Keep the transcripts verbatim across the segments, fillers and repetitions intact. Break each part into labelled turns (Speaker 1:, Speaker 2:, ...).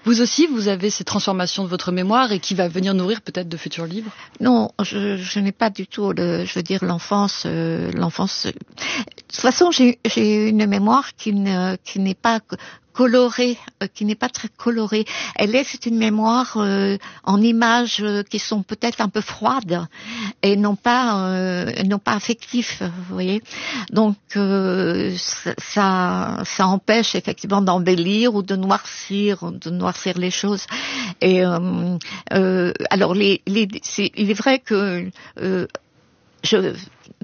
Speaker 1: Vous aussi, vous avez ces transformations de votre mémoire et qui va venir nourrir peut-être de futurs livres?
Speaker 2: Non, je, je n'ai pas du tout, le, je veux dire, l'enfance. Euh, l'enfance. De toute façon, j'ai, j'ai une mémoire qui, ne, qui n'est pas colorée, euh, qui n'est pas très colorée. Elle est, c'est une mémoire euh, en images euh, qui sont peut-être un peu froides et non pas, euh, non pas affectives, vous voyez. Donc, euh, ça, ça, ça empêche effectivement d'embellir ou de noircir, de noircir les choses. Et euh, euh, alors, les, les, c'est, il est vrai que euh, je,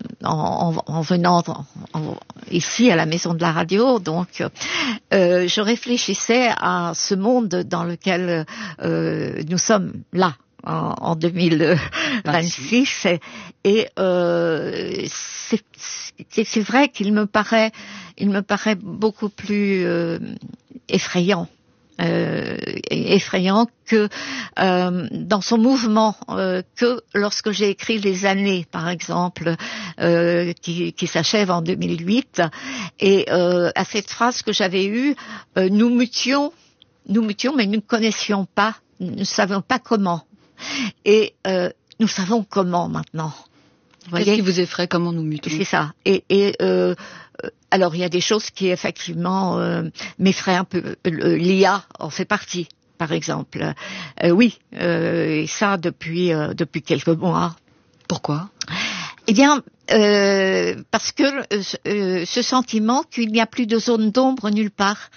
Speaker 2: en, en, en venant en, en, ici à la maison de la radio, donc euh, je réfléchissais à ce monde dans lequel euh, nous sommes là. En, en deux mille vingt-six et, et euh, c'est, c'est, c'est vrai qu'il me paraît, il me paraît beaucoup plus euh, effrayant. Euh, effrayant que euh, dans son mouvement euh, que lorsque j'ai écrit Les années, par exemple, euh, qui, qui s'achève en deux mille huit, et euh, à cette phrase que j'avais eue, euh, nous mutions, nous mutions, mais nous ne connaissions pas, nous ne savions pas comment, et euh, nous savons comment maintenant.
Speaker 1: Vous voyez ? Qu'est-ce qui vous effraie, comment nous mutons ?
Speaker 2: C'est ça. Et, et euh, alors il y a des choses qui effectivement euh, m'effraient un peu. L'I A en fait partie, par exemple. Euh, oui, euh, et ça depuis euh, depuis quelques mois.
Speaker 1: Pourquoi ?
Speaker 2: Eh bien, euh, parce que euh, ce sentiment qu'il n'y a plus de zone d'ombre nulle part.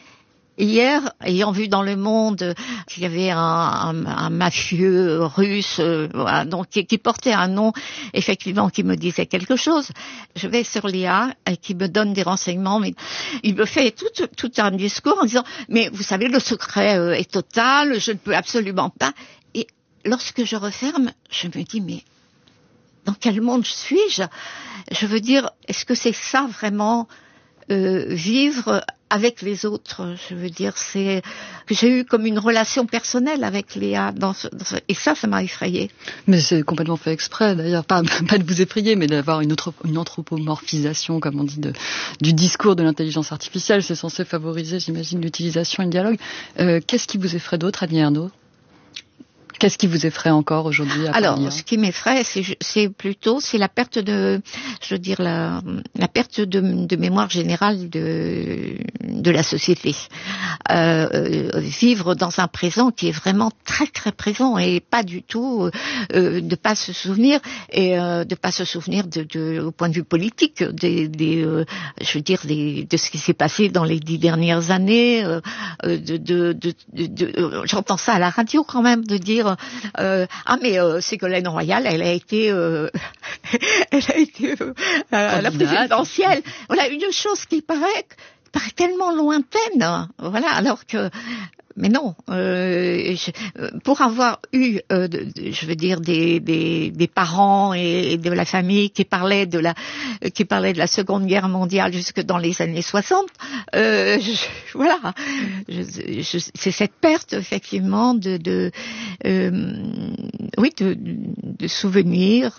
Speaker 2: Hier, ayant vu dans Le Monde qu'il y avait un, un, un mafieux russe, euh, voilà, donc qui, qui portait un nom effectivement qui me disait quelque chose, je vais sur l'I A et qui me donne des renseignements, mais il me fait tout, tout un discours en disant mais vous savez le secret euh, est total, je ne peux absolument pas. Et lorsque je referme, je me dis mais dans quel monde suis-je ? Je veux dire, est-ce que c'est ça vraiment euh, vivre avec les autres, je veux dire, c'est que j'ai eu comme une relation personnelle avec Léa, dans ce, dans ce, et ça, ça m'a effrayée.
Speaker 1: Mais c'est complètement fait exprès, d'ailleurs, pas, pas de vous effrayer, mais d'avoir une, autre, une anthropomorphisation, comme on dit, de, du discours de l'intelligence artificielle. C'est censé favoriser, j'imagine, l'utilisation et le dialogue. Euh, qu'est-ce qui vous effraie d'autre, Annie Ernaux ? Qu'est-ce qui vous effraie encore aujourd'hui à
Speaker 2: Alors,
Speaker 1: Paris, hein ?
Speaker 2: Ce qui m'effraie, c'est, c'est plutôt c'est la perte de, je veux dire la, la perte de, de mémoire générale de de la société. Euh, euh, vivre dans un présent qui est vraiment très très présent et pas du tout euh, de pas se souvenir et euh, de pas se souvenir de, de au point de vue politique des, des euh, je veux dire des, de ce qui s'est passé dans les dix dernières années. Euh, de, de, de, de, de j'entends ça à la radio quand même de dire Euh, ah mais euh, Ségolène Royal, elle a été, euh, elle a été euh, à la présidentielle. Voilà une chose qui paraît, qui paraît tellement lointaine. Voilà, alors que, mais non. Euh, je, pour avoir eu, euh, de, de, je veux dire, des, des, des parents et, et de la famille qui parlaient de la, qui parlaient de la Seconde Guerre mondiale jusque dans les années soixante. Euh, je, voilà, je, je, c'est cette perte effectivement de, de euh, oui, de, de souvenirs.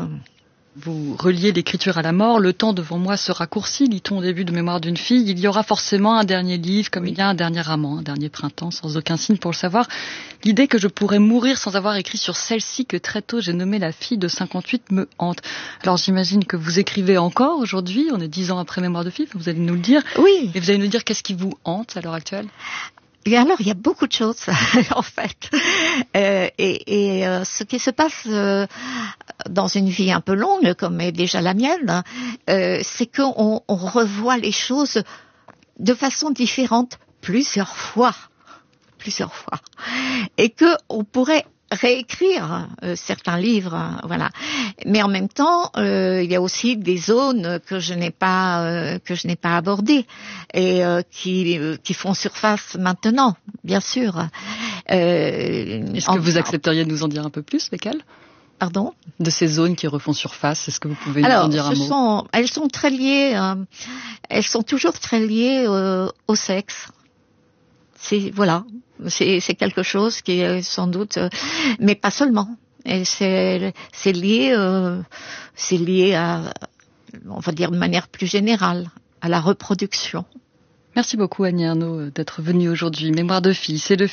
Speaker 1: Vous reliez l'écriture à la mort, le temps devant moi se raccourcit, lit-on au début de Mémoire d'une fille. Il y aura forcément un dernier livre, comme il y a un dernier amant, un dernier printemps, sans aucun signe pour le savoir. L'idée que je pourrais mourir sans avoir écrit sur celle-ci que très tôt j'ai nommée la fille de cinquante-huit me hante. Alors j'imagine que vous écrivez encore aujourd'hui, on est dix ans après Mémoire de fille, vous allez nous le dire.
Speaker 2: Oui.
Speaker 1: Et vous allez nous dire qu'est-ce qui vous hante à l'heure actuelle ?
Speaker 2: Et alors, il y a beaucoup de choses, en fait. Euh, et et euh, ce qui se passe euh, dans une vie un peu longue, comme est déjà la mienne, euh, c'est qu'on on revoit les choses de façon différente plusieurs fois. Plusieurs fois. Et qu'on pourrait réécrire euh, certains livres, hein, voilà. Mais en même temps, euh, il y a aussi des zones que je n'ai pas euh, que je n'ai pas abordées et euh, qui euh, qui font surface maintenant, bien sûr.
Speaker 1: Euh, Est-ce que vous accepteriez de nous en dire un peu plus, lesquelles ?
Speaker 2: Pardon ?
Speaker 1: De ces zones qui refont surface, est-ce que vous pouvez
Speaker 2: Alors,
Speaker 1: nous en dire un
Speaker 2: ce
Speaker 1: mot ?
Speaker 2: sont, elles sont très liées, euh, elles sont toujours très liées euh, au sexe. C'est voilà, c'est, c'est quelque chose qui est sans doute, euh, mais pas seulement. Et c'est, c'est lié, euh, c'est lié à, on va dire de manière plus générale, à la reproduction.
Speaker 1: Merci beaucoup Annie Ernaux d'être venue aujourd'hui. Mémoire de fille, c'est le